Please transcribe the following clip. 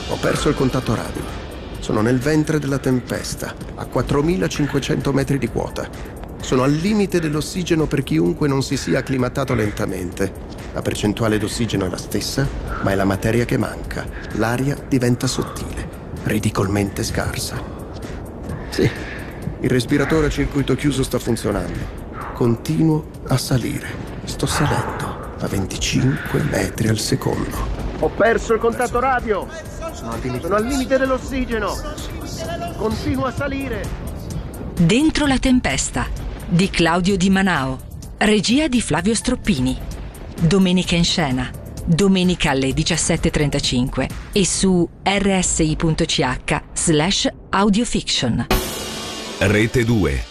Ho perso il contatto radio. Sono nel ventre della tempesta, a 4.500 metri di quota. Sono al limite dell'ossigeno per chiunque non si sia acclimatato lentamente. La percentuale d'ossigeno è la stessa, ma è la materia che manca. L'aria diventa sottile, ridicolmente scarsa. Sì, il respiratore a circuito chiuso sta funzionando. Continuo a salire. Sto salendo a 25 metri al secondo. Ho perso il contatto radio! Sono al limite dell'ossigeno! Continuo a salire! Dentro la tempesta di Claudio Di Manao. Regia di Flavio Stroppini. Domenica in scena. Domenica alle 17:35 e su rsi.ch/audiofiction. Rete 2.